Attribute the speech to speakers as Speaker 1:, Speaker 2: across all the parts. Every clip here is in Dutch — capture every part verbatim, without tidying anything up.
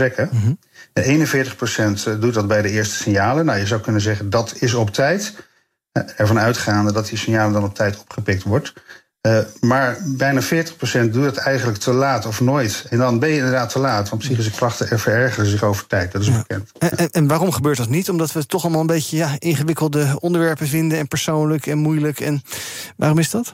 Speaker 1: gesprekken. Mm-hmm. En eenenveertig procent doet dat bij de eerste signalen. Nou, je zou kunnen zeggen dat is op tijd. Ervan uitgaande dat die signalen dan op tijd opgepikt wordt. Uh, maar bijna veertig procent doet het eigenlijk te laat of nooit. En dan ben je inderdaad te laat, want psychische klachten verergeren zich over tijd. Dat is ja. bekend.
Speaker 2: En, en, en waarom gebeurt dat niet? Omdat we toch allemaal een beetje ja, ingewikkelde onderwerpen vinden en persoonlijk en moeilijk. En waarom is dat?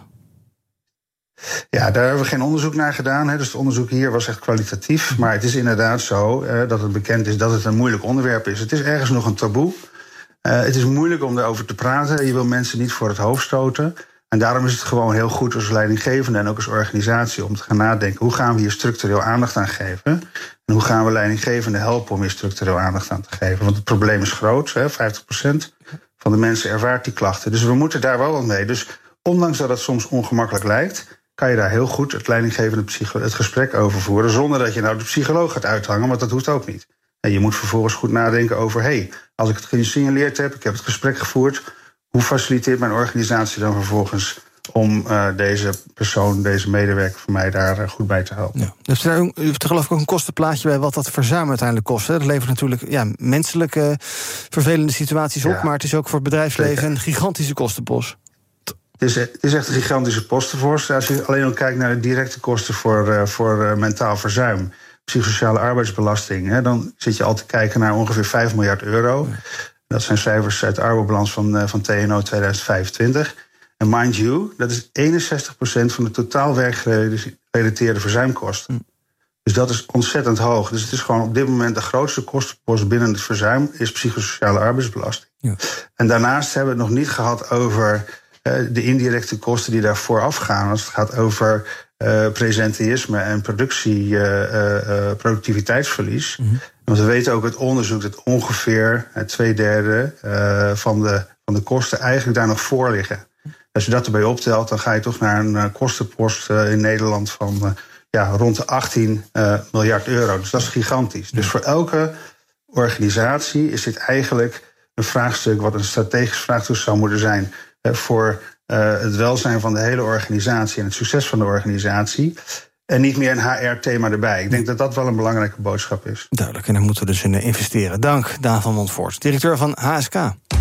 Speaker 1: Ja, daar hebben we geen onderzoek naar gedaan. Hè. Dus het onderzoek hier was echt kwalitatief. Maar het is inderdaad zo uh, dat het bekend is dat het een moeilijk onderwerp is. Het is ergens nog een taboe. Uh, het is moeilijk om erover te praten. Je wil mensen niet voor het hoofd stoten. En daarom is het gewoon heel goed als leidinggevende en ook als organisatie om te gaan nadenken, hoe gaan we hier structureel aandacht aan geven? En hoe gaan we leidinggevenden helpen om hier structureel aandacht aan te geven? Want het probleem is groot, hè? vijftig procent van de mensen ervaart die klachten. Dus we moeten daar wel wat mee. Dus ondanks dat het soms ongemakkelijk lijkt, kan je daar heel goed het leidinggevende psycho- het gesprek over voeren, zonder dat je nou de psycholoog gaat uithangen, want dat hoeft ook niet. En je moet vervolgens goed nadenken over, hé, hey, als ik het gesignaleerd heb, ik heb het gesprek gevoerd, hoe faciliteert mijn organisatie dan vervolgens om uh, deze persoon, deze medewerker van mij daar uh, goed bij te helpen? Ja.
Speaker 2: Dus er, u heeft er geloof ik ook een kostenplaatje bij wat dat verzuim uiteindelijk kost. Hè? Dat levert natuurlijk ja, menselijke vervelende situaties op, ja, maar het is ook voor het bedrijfsleven zeker een gigantische kostenpost.
Speaker 1: Het is, het is echt een gigantische postenpost. Als je alleen al kijkt naar de directe kosten voor, uh, voor uh, mentaal verzuim, psychosociale arbeidsbelasting, hè, dan zit je al te kijken naar ongeveer vijf miljard euro. Ja. Dat zijn cijfers uit de arbeidsbalans van, van T N O tweeduizend vijfentwintig. En mind you, dat is eenenzestig procent van de totaal werkgerelateerde verzuimkosten. Mm. Dus dat is ontzettend hoog. Dus het is gewoon op dit moment de grootste kostenpost binnen het verzuim is psychosociale arbeidsbelasting. Ja. En daarnaast hebben we het nog niet gehad over uh, de indirecte kosten die daar vooraf gaan. Als het gaat over uh, presenteïsme en productie, uh, uh, productiviteitsverlies. Mm-hmm. Want we weten ook uit onderzoek dat ongeveer uh, twee derde uh, van, de, van de kosten eigenlijk daar nog voor liggen. Als je dat erbij optelt, dan ga je toch naar een uh, kostenpost uh, in Nederland van uh, ja, rond de achttien uh, miljard euro. Dus dat is gigantisch. Dus voor elke organisatie is dit eigenlijk een vraagstuk wat een strategisch vraagstuk zou moeten zijn uh, voor uh, het welzijn van de hele organisatie en het succes van de organisatie. En niet meer een H R-thema erbij. Ik denk dat dat wel een belangrijke boodschap is.
Speaker 2: Duidelijk, en daar moeten we dus in investeren. Dank, Daan van Montfort, directeur van H S K.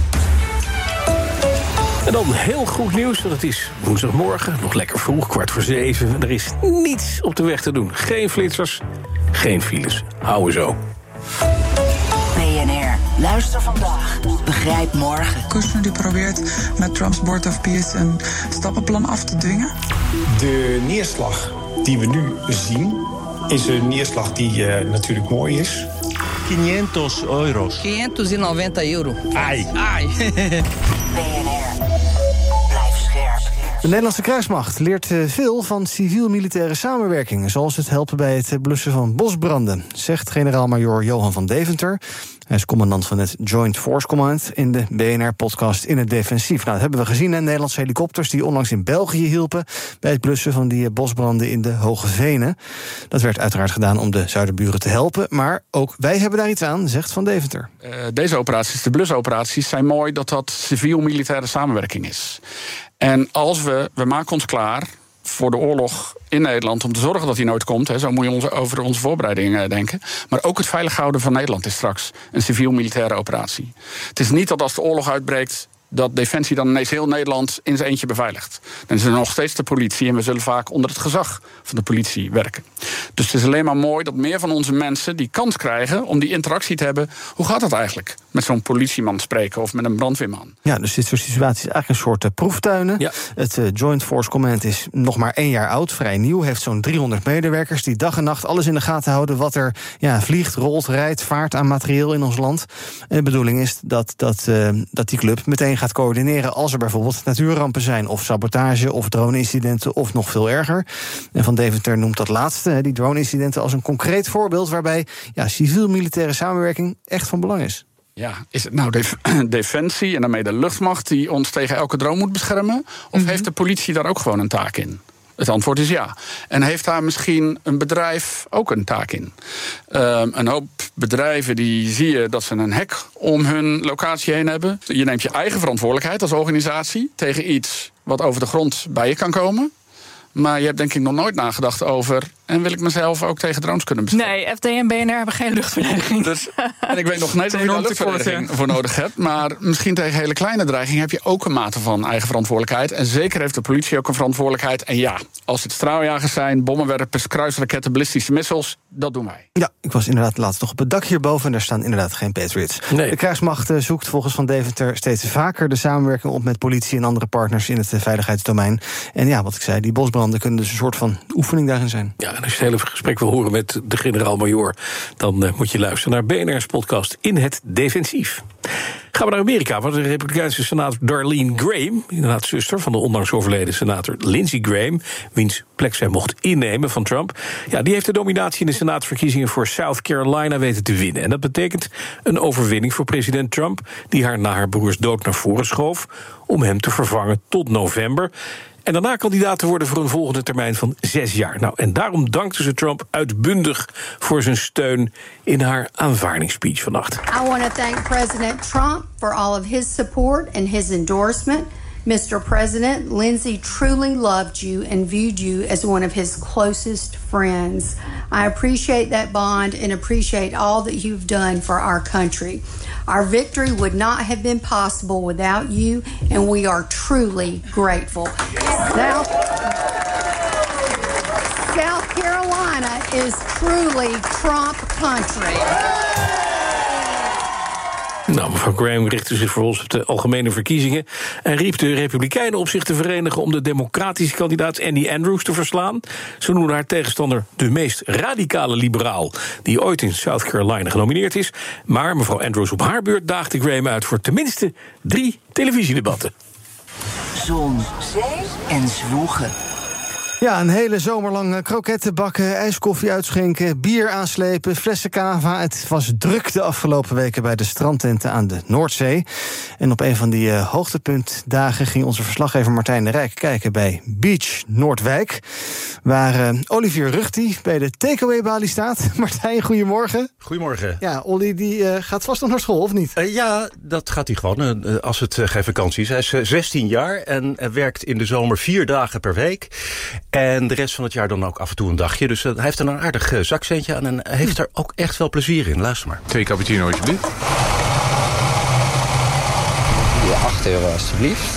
Speaker 3: En dan heel goed nieuws, want het is woensdagmorgen, nog lekker vroeg, kwart voor zeven. Er is niets op de weg te doen. Geen flitsers, geen files. Houden zo.
Speaker 4: B N R, luister vandaag, begrijp morgen.
Speaker 5: Kushner die probeert met Trumps Board of Peace een stappenplan af te dwingen.
Speaker 6: De neerslag die we nu zien is een neerslag die uh, natuurlijk mooi is.
Speaker 7: quinhentos euros.
Speaker 8: quinhentos e euro.
Speaker 7: Ai.
Speaker 8: Ai.
Speaker 4: B N R, blijf scherp.
Speaker 2: De Nederlandse krijgsmacht leert veel van civiel-militaire samenwerking, zoals het helpen bij het blussen van bosbranden, zegt generaal-majoor Johan van Deventer. Hij is commandant van het Joint Force Command in de B N R-podcast In het Defensief. Nou, dat hebben we gezien, hè, Nederlandse helikopters die onlangs in België hielpen bij het blussen van die bosbranden in de Hoge Venen. Dat werd uiteraard gedaan om de zuiderburen te helpen, maar ook wij hebben daar iets aan, zegt Van Deventer.
Speaker 9: Uh, deze operaties, de blusoperaties, zijn mooi dat dat civiel-militaire samenwerking is. En als we, we maken ons klaar voor de oorlog in Nederland om te zorgen dat die nooit komt. Hè, zo moet je onze, over onze voorbereidingen denken. Maar ook het veilig houden van Nederland is straks een civiel-militaire operatie. Het is niet dat als de oorlog uitbreekt dat Defensie dan ineens heel Nederland in zijn eentje beveiligt. Dan is er nog steeds de politie en we zullen vaak onder het gezag van de politie werken. Dus het is alleen maar mooi dat meer van onze mensen die kans krijgen om die interactie te hebben. Hoe gaat het eigenlijk met zo'n politieman spreken of met een brandweerman?
Speaker 2: Ja, dus dit soort situaties is eigenlijk een soort uh, proeftuinen. Ja. Het uh, Joint Force Command is nog maar één jaar oud, vrij nieuw. Heeft zo'n driehonderd medewerkers die dag en nacht alles in de gaten houden wat er ja, vliegt, rolt, rijdt, vaart aan materieel in ons land. En de bedoeling is dat, dat, uh, dat die club meteen gaat coördineren als er bijvoorbeeld natuurrampen zijn of sabotage of drone-incidenten of nog veel erger. En Van Deventer noemt dat laatste, die drone-incidenten, als een concreet voorbeeld waarbij ja, civiel-militaire samenwerking echt van belang is.
Speaker 9: Ja, is het nou def- defensie en daarmee de luchtmacht die ons tegen elke drone moet beschermen? Of mm-hmm. heeft de politie daar ook gewoon een taak in? Het antwoord is ja. En heeft daar misschien een bedrijf ook een taak in? Um, een hoop bedrijven die zie je dat ze een hek om hun locatie heen hebben. Je neemt je eigen verantwoordelijkheid als organisatie tegen iets wat over de grond bij je kan komen. Maar je hebt denk ik nog nooit nagedacht over En wil ik mezelf ook tegen drones kunnen beschermen.
Speaker 10: Nee, F D en B N R hebben geen luchtverdediging.
Speaker 9: Dus, en ik weet nog niet of je daar luchtverdediging voor nodig hebt. Maar misschien tegen hele kleine dreigingen heb je ook een mate van eigen verantwoordelijkheid. En zeker heeft de politie ook een verantwoordelijkheid. En ja, als het straaljagers zijn, bommenwerpers, kruisraketten, ballistische missiles, dat doen wij.
Speaker 2: Ja, ik was inderdaad laatst nog op het dak hierboven en daar staan inderdaad geen Patriots.
Speaker 3: Nee.
Speaker 2: De krijgsmacht zoekt volgens Van Deventer steeds vaker de samenwerking op met politie en andere partners in het veiligheidsdomein. En ja, wat ik zei, die bosbranden kunnen dus een soort van oefening daarin zijn.
Speaker 3: Ja, en als je het hele gesprek wil horen met de generaal-majoor, dan uh, moet je luisteren naar B N R's podcast In het Defensief. Gaan we naar Amerika, waar de Republikeinse senator Darlene Graham, inderdaad zuster van de onlangs overleden senator Lindsey Graham, wiens plek zij mocht innemen van Trump, ja, die heeft de dominatie in de senaatsverkiezingen voor South Carolina weten te winnen. En dat betekent een overwinning voor president Trump, die haar na haar broers dood naar voren schoof om hem te vervangen tot november. En daarna kandidaat te worden voor een volgende termijn van zes jaar. Nou, en daarom dankte ze Trump uitbundig voor zijn steun in haar aanvaardingsspeech vannacht.
Speaker 11: I want to thank President Trump for all of his support and his endorsement. Mister President, Lindsey truly loved you and viewed you as one of his closest friends. I appreciate that bond and appreciate all that you've done for our country. Our victory would not have been possible without you, and we are truly grateful. South, South Carolina is truly Trump country.
Speaker 3: Nou, mevrouw Graham richtte zich vervolgens op de algemene verkiezingen en riep de Republikeinen op zich te verenigen om de democratische kandidaat Andy Andrews te verslaan. Ze noemde haar tegenstander de meest radicale liberaal die ooit in South Carolina genomineerd is. Maar mevrouw Andrews op haar beurt daagde Graham uit voor tenminste drie televisiedebatten.
Speaker 4: Zon, zee en zwoegen.
Speaker 2: Ja, een hele zomer lang kroketten bakken, ijskoffie uitschenken, bier aanslepen, flessen cava. Het was druk de afgelopen weken bij de strandtenten aan de Noordzee. En op een van die uh, hoogtepuntdagen ging onze verslaggever Martijn de Rijk kijken bij Beach Noordwijk, waar uh, Olivier Ruchti bij de takeaway-balie staat. Martijn, goedemorgen.
Speaker 12: Goedemorgen.
Speaker 2: Ja, Olly die uh, gaat vast nog naar school, of niet?
Speaker 12: Uh, ja, dat gaat hij gewoon, uh, als het uh, geen vakantie is. Hij is uh, zestien jaar en uh, werkt in de zomer vier dagen per week. En de rest van het jaar dan ook af en toe een dagje. Dus uh, hij heeft er een aardig uh, zakcentje aan en heeft er ook echt wel plezier in. Luister maar.
Speaker 13: Twee cappuccino alsjeblieft.
Speaker 14: Ja, acht euro alsjeblieft.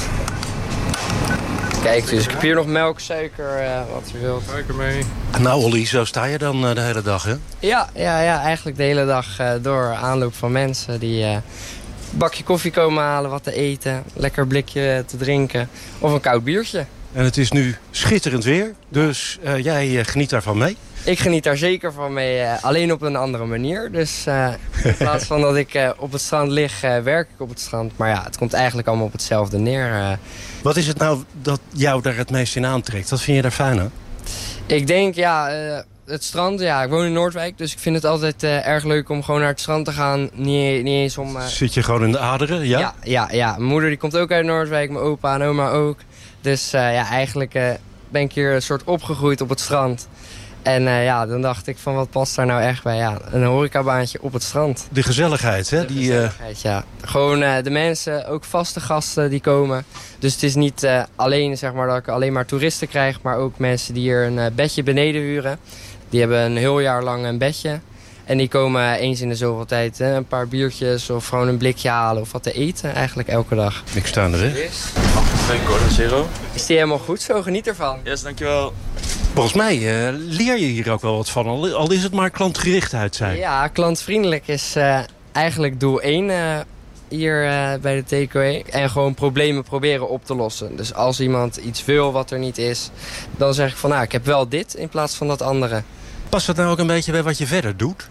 Speaker 14: Kijk, dus ik heb hier nog melk, suiker, uh, wat u wilt.
Speaker 13: Suiker mee.
Speaker 12: Nou, Olly, zo sta je dan uh, de hele dag, hè?
Speaker 14: Ja, ja, ja, eigenlijk de hele dag uh, door aanloop van mensen die uh, een bakje koffie komen halen, wat te eten, lekker blikje te drinken of een koud biertje.
Speaker 12: En het is nu schitterend weer, dus uh, jij uh, geniet daarvan mee?
Speaker 14: Ik geniet daar zeker van mee, uh, alleen op een andere manier. Dus uh, in plaats van dat ik uh, op het strand lig, uh, werk ik op het strand. Maar ja, het komt eigenlijk allemaal op hetzelfde neer. Uh.
Speaker 12: Wat is het nou dat jou daar het meest in aantrekt? Wat vind je daar fijn aan?
Speaker 14: Ik denk, ja, uh, het strand. Ja, ik woon in Noordwijk, dus ik vind het altijd uh, erg leuk om gewoon naar het strand te gaan. Niet, niet eens om... Uh...
Speaker 12: Zit je gewoon in de aderen, ja?
Speaker 14: Ja, ja, ja. Mijn moeder die komt ook uit Noordwijk, mijn opa en oma ook. Dus uh, ja, eigenlijk uh, ben ik hier een soort opgegroeid op het strand. En uh, ja, dan dacht ik van wat past daar nou echt bij? Ja, een horecabaantje op het strand.
Speaker 12: De gezelligheid, hè?
Speaker 14: De
Speaker 12: die,
Speaker 14: gezelligheid, uh... ja. Gewoon uh, de mensen, ook vaste gasten die komen. Dus het is niet uh, alleen zeg maar, dat ik alleen maar toeristen krijg, maar ook mensen die hier een uh, bedje beneden huren. Die hebben een heel jaar lang een bedje. En die komen eens in de zoveel tijd hè, een paar biertjes of gewoon een blikje halen of wat te eten eigenlijk elke dag.
Speaker 12: Ik sta er, hè?
Speaker 14: Twee Gordon Zero. Is die helemaal goed zo? Geniet ervan.
Speaker 13: Yes, dankjewel.
Speaker 12: Volgens mij uh, leer je hier ook wel wat van, al, al is het maar klantgerichtheid zijn.
Speaker 14: Ja, klantvriendelijk is uh, eigenlijk doel één uh, hier uh, bij de takeaway. En gewoon problemen proberen op te lossen. Dus als iemand iets wil wat er niet is, dan zeg ik van nou, ik heb wel dit in plaats van dat andere.
Speaker 12: Past dat nou ook een beetje bij wat je verder doet?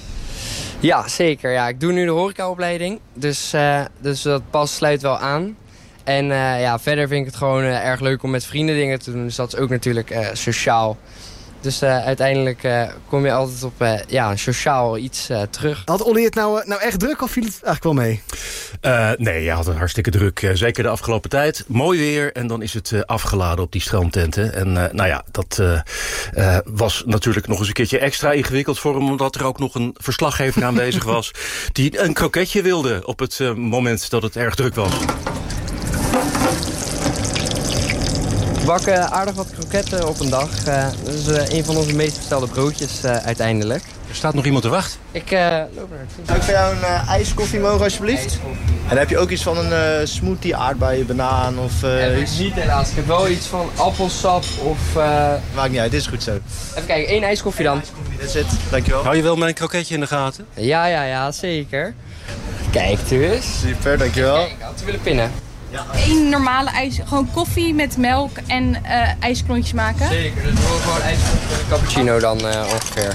Speaker 14: Ja, zeker. Ja. Ik doe nu de horecaopleiding, dus, uh, dus dat pas sluit wel aan. En uh, ja, verder vind ik het gewoon uh, erg leuk om met vrienden dingen te doen. Dus dat is ook natuurlijk uh, sociaal. Dus uh, uiteindelijk uh, kom je altijd op uh, ja, sociaal iets uh, terug.
Speaker 2: Had Olly het nou, uh, nou echt druk of viel het eigenlijk wel mee?
Speaker 12: Uh, nee, je had het hartstikke druk. Uh, zeker de afgelopen tijd. Mooi weer en dan is het uh, afgeladen op die strandtenten. En uh, nou ja, dat uh, uh, was natuurlijk nog eens een keertje extra ingewikkeld voor hem, omdat er ook nog een verslaggever aanwezig was die een kroketje wilde op het uh, moment dat het erg druk was.
Speaker 14: bakken aardig wat kroketten op een dag. Uh, dat is uh, een van onze meest bestelde broodjes uh, uiteindelijk.
Speaker 12: Er staat nog iemand te wachten.
Speaker 14: Ik uh, loop naar
Speaker 13: Zou ik voor jou een uh, ijskoffie mogen, alsjeblieft?
Speaker 14: IJskoffie.
Speaker 13: En dan heb je ook iets van een uh, smoothie, aardbeien, banaan of uh,
Speaker 14: iets? Niet helaas. Ik heb wel iets van appelsap of... Uh...
Speaker 13: Maakt niet uit, dit is goed zo.
Speaker 14: Even kijken, één ijskoffie dan.
Speaker 13: Dit is het, dankjewel.
Speaker 12: Hou je wel mijn kroketje in de gaten?
Speaker 14: Ja, ja, ja, zeker. Kijk, dus.
Speaker 13: Super, dankjewel.
Speaker 14: Kijk, had u willen pinnen?
Speaker 10: Ja. Eén normale ijs, gewoon koffie met melk en uh, ijsklontjes maken.
Speaker 14: Zeker, dus we gewoon ijsklontjes en cappuccino dan uh, ongeveer.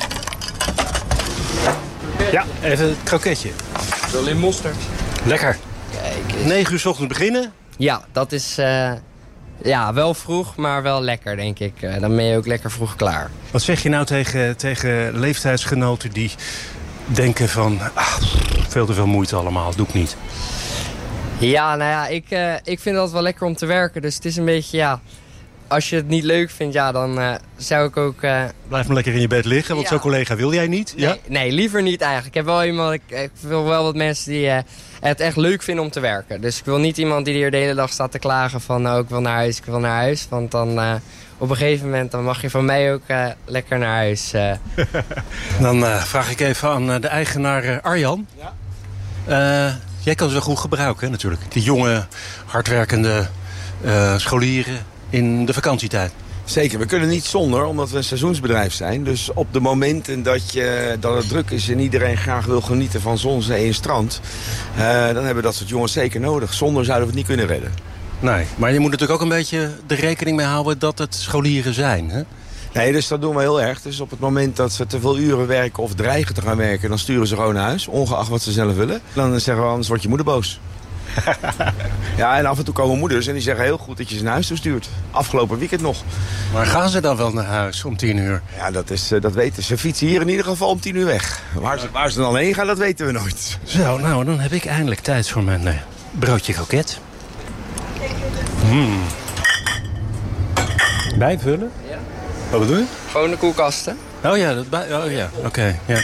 Speaker 12: Ja, even het kroketje.
Speaker 14: Wil in mosterd.
Speaker 12: Lekker.
Speaker 14: Kijk eens.
Speaker 12: negen uur 's ochtends beginnen?
Speaker 14: Ja, dat is uh, ja, wel vroeg, maar wel lekker, denk ik. Uh, dan ben je ook lekker vroeg klaar.
Speaker 12: Wat zeg je nou tegen, tegen leeftijdsgenoten die denken van... Ah, veel te veel moeite allemaal, doe ik niet.
Speaker 14: Ja, nou ja, ik, uh, ik vind dat wel lekker om te werken. Dus het is een beetje, ja... Als je het niet leuk vindt, ja, dan uh, zou ik ook... Uh...
Speaker 12: Blijf maar lekker in je bed liggen, want ja. Zo'n collega wil jij niet.
Speaker 14: Nee,
Speaker 12: ja?
Speaker 14: nee, liever niet eigenlijk. Ik heb wel iemand, ik, ik wil wel wat mensen die uh, het echt leuk vinden om te werken. Dus ik wil niet iemand die hier de hele dag staat te klagen van... nou, ik wil naar huis, ik wil naar huis. Want dan uh, op een gegeven moment dan mag je van mij ook uh, lekker naar huis. Uh.
Speaker 12: Dan uh, vraag ik even aan uh, de eigenaar uh, Arjan. Ja? Uh, jij kan ze goed gebruiken, hè, natuurlijk. Die jonge, hardwerkende uh, scholieren in de vakantietijd.
Speaker 15: Zeker, we kunnen niet zonder, omdat we een seizoensbedrijf zijn. Dus op de momenten dat, je, dat het druk is en iedereen graag wil genieten van zon, zee en strand... Uh, dan hebben we dat soort jongens zeker nodig. Zonder zouden we het niet kunnen redden.
Speaker 12: Nee, maar je moet natuurlijk ook een beetje de rekening mee houden dat het scholieren zijn, hè?
Speaker 15: Nee, dus dat doen we heel erg. Dus op het moment dat ze te veel uren werken of dreigen te gaan werken... dan sturen ze gewoon naar huis, ongeacht wat ze zelf willen. Dan zeggen we, anders wordt je moeder boos. Ja, en af en toe komen moeders en die zeggen heel goed dat je ze naar huis toe stuurt. Afgelopen weekend nog.
Speaker 12: Maar gaan ze dan wel naar huis om tien uur?
Speaker 15: Ja, dat, is, dat weten ze. Ze fietsen hier in ieder geval om tien uur weg. Waar ze, waar ze dan heen gaan, dat weten we nooit.
Speaker 12: Zo, nou, dan heb ik eindelijk tijd voor mijn uh, broodje kroket. Mm. Bijvullen?
Speaker 14: Ja.
Speaker 12: Wat bedoel je?
Speaker 14: Gewoon de koelkasten.
Speaker 12: Oh ja, dat bij, oh ja, oké. Okay, ja.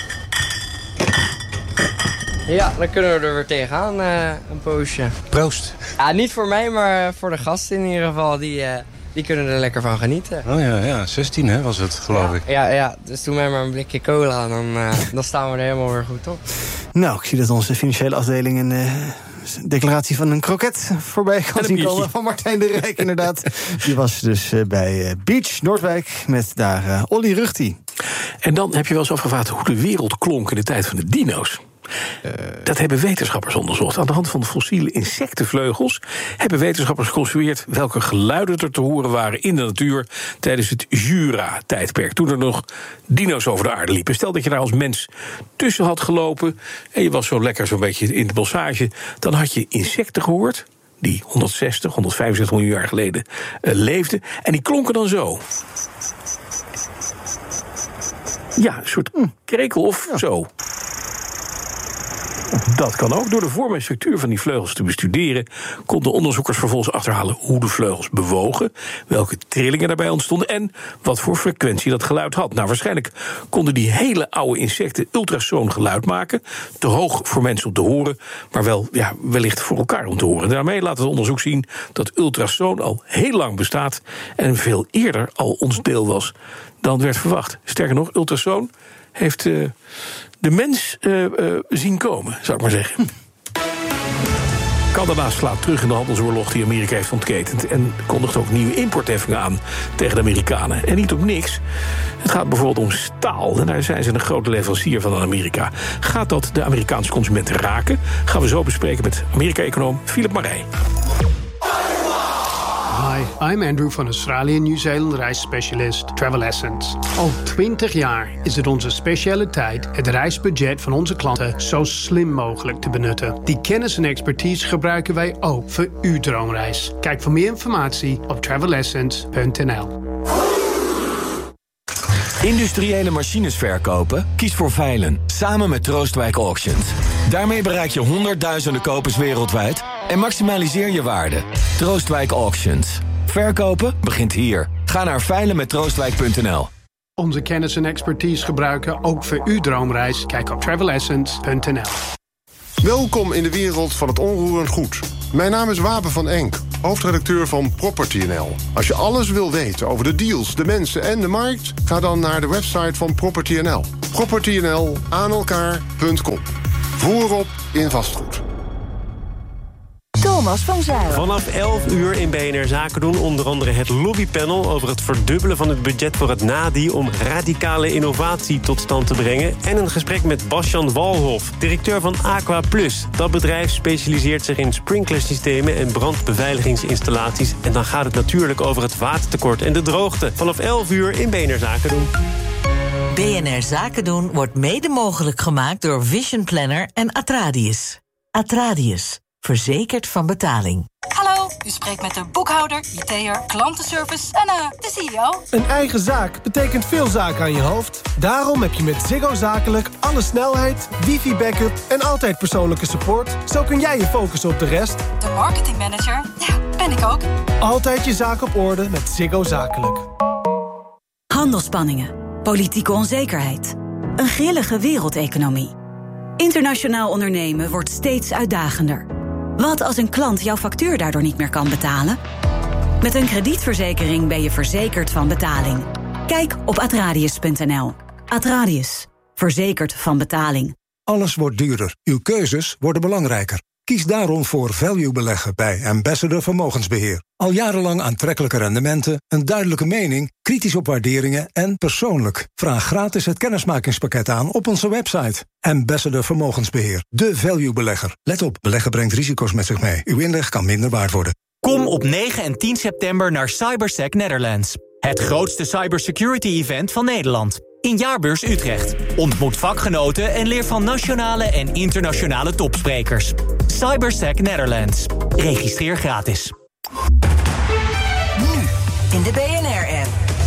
Speaker 14: Ja, dan kunnen we er weer tegenaan uh, een poosje.
Speaker 12: Proost.
Speaker 14: Ja, niet voor mij, maar voor de gasten in ieder geval. Die, uh, die kunnen er lekker van genieten.
Speaker 12: Oh ja, ja, zestien hè, was het, geloof
Speaker 14: ja,
Speaker 12: ik.
Speaker 14: Ja, ja, dus doe mij maar een blikje cola, dan, uh, dan staan we er helemaal weer goed op.
Speaker 2: Nou, ik zie dat onze financiële afdeling een uh, declaratie van een kroket voorbij kan zien komen. Van Martijn de Rijk, inderdaad. Die was dus uh, bij uh, Beach Noordwijk met daar uh, Olly Ruchti.
Speaker 3: En dan heb je wel eens afgevraagd hoe de wereld klonk in de tijd van de dino's. Uh, dat hebben wetenschappers onderzocht. Aan de hand van de fossiele insectenvleugels hebben wetenschappers geconstrueerd welke geluiden er te horen waren in de natuur tijdens het Jura-tijdperk, toen er nog dino's over de aarde liepen. Stel dat je daar als mens tussen had gelopen en je was zo lekker zo'n beetje in de bossage, dan had je insecten gehoord die honderdzestig, honderdvijfenzestig miljoen jaar geleden uh, leefden. En die klonken dan zo. Ja, een soort krekel of ja. Zo. Dat kan ook. Door de vorm en structuur van die vleugels te bestuderen konden onderzoekers vervolgens achterhalen hoe de vleugels bewogen, welke trillingen daarbij ontstonden en wat voor frequentie dat geluid had. Nou, waarschijnlijk konden die hele oude insecten ultrasoongeluid maken, te hoog voor mensen om te horen, maar wel ja, wellicht voor elkaar om te horen. Daarmee laat het onderzoek zien dat ultrasoon al heel lang bestaat en veel eerder al ons deel was dan werd verwacht. Sterker nog, ultrasoon heeft uh, de mens uh, uh, zien komen, zou ik maar zeggen. Canada slaat terug in de handelsoorlog die Amerika heeft ontketend en kondigt ook nieuwe importheffingen aan tegen de Amerikanen. En niet op niks. Het gaat bijvoorbeeld om staal. En daar zijn ze een grote leverancier van aan Amerika. Gaat dat de Amerikaanse consumenten raken? Gaan we zo bespreken met Amerika-econoom Philip Marij.
Speaker 16: Hi, I'm Andrew van Australië en Nieuw-Zeeland reisspecialist Travel Essence. Al twintig jaar is het onze specialiteit het reisbudget van onze klanten zo slim mogelijk te benutten. Die kennis en expertise gebruiken wij ook voor uw droomreis. Kijk voor meer informatie op travel essence punt n l.
Speaker 17: Industriële machines verkopen? Kies voor Veilen, samen met Troostwijk Auctions. Daarmee bereik je honderdduizenden kopers wereldwijd en maximaliseer je waarde. Troostwijk Auctions. Verkopen begint hier. Ga naar veilen met troostwijk punt n l.
Speaker 16: Onze kennis en expertise gebruiken ook voor uw droomreis. Kijk op travel essence punt n l.
Speaker 18: Welkom in de wereld van het onroerend goed. Mijn naam is Wapen van Enk. hoofdredacteur van Property N L. Als je alles wil weten over de deals, de mensen en de markt, ga dan naar de website van Property N L. Property N L aan elkaar punt com. Voorop in vastgoed.
Speaker 19: Thomas van Zijl.
Speaker 20: Vanaf elf uur in B N R Zaken doen onder andere het lobbypanel over het verdubbelen van het budget voor het N A D I om radicale innovatie tot stand te brengen. En een gesprek met Basjan Walhof, directeur van Aqua Plus. Dat bedrijf specialiseert zich in sprinklersystemen en brandbeveiligingsinstallaties. En dan gaat het natuurlijk over het watertekort en de droogte. Vanaf elf uur in B N R Zaken doen.
Speaker 19: B N R Zaken doen wordt mede mogelijk gemaakt door Vision Planner en Atradius. Atradius. Verzekerd van betaling.
Speaker 21: Hallo, u spreekt met de boekhouder, I T'er, klantenservice en uh, de C E O.
Speaker 22: Een eigen zaak betekent veel zaken aan je hoofd. Daarom heb je met Ziggo Zakelijk alle snelheid, wifi-backup en altijd persoonlijke support. Zo kun jij je focussen op de rest.
Speaker 21: De marketingmanager, ja, ben ik ook.
Speaker 22: Altijd je zaak op orde met Ziggo Zakelijk.
Speaker 23: Handelsspanningen, politieke onzekerheid, een grillige wereldeconomie. Internationaal ondernemen wordt steeds uitdagender. Wat als een klant jouw factuur daardoor niet meer kan betalen? Met een kredietverzekering ben je verzekerd van betaling. Kijk op atradius punt n l. Atradius. Verzekerd van betaling.
Speaker 24: Alles wordt duurder. Uw keuzes worden belangrijker. Kies daarom voor value beleggen bij Ambassador Vermogensbeheer. Al jarenlang aantrekkelijke rendementen, een duidelijke mening, kritisch op waarderingen en persoonlijk. Vraag gratis het kennismakingspakket aan op onze website. Ambassador Vermogensbeheer, de value belegger. Let op, beleggen brengt risico's met zich mee. Uw inleg kan minder waard worden.
Speaker 25: Kom op negen en tien september naar Cybersec Netherlands. Het grootste cybersecurity-event van Nederland. In Jaarbeurs Utrecht. Ontmoet vakgenoten en leer van nationale en internationale topsprekers. Cybersec Netherlands. Registreer gratis.
Speaker 19: Nu in de B N R-app.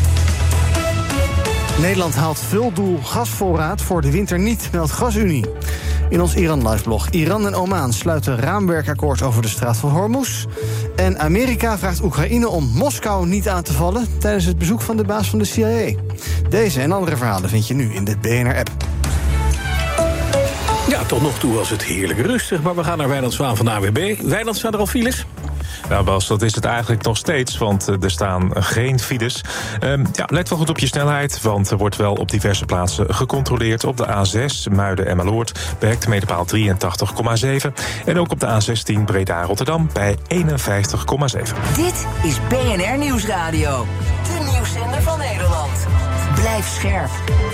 Speaker 2: Nederland haalt vuldoel gasvoorraad voor de winter niet, meldt GasUnie. In ons Iran Live-blog. Iran en Oman sluiten raamwerkakkoord over de straat van Hormuz. En Amerika vraagt Oekraïne om Moskou niet aan te vallen tijdens het bezoek van de baas van de C I A. Deze en andere verhalen vind je nu in de B N R-app.
Speaker 3: Ja, tot nog toe was het heerlijk rustig, maar we gaan naar Wijnand Zwaan van de A W B. Wijnand, staan er al files?
Speaker 26: Nou Bas, dat is het eigenlijk nog steeds, want er staan geen files. Um, ja, let wel goed op je snelheid, want er wordt wel op diverse plaatsen gecontroleerd. Op de A zes, Muiden-Emmeloord, bij hectometerpaal drieëntachtig komma zeven. En ook op de A zestien, Breda-Rotterdam, bij eenenvijftig komma zeven.
Speaker 19: Dit is B N R Nieuwsradio, de nieuwszender van Nederland. Blijf scherp.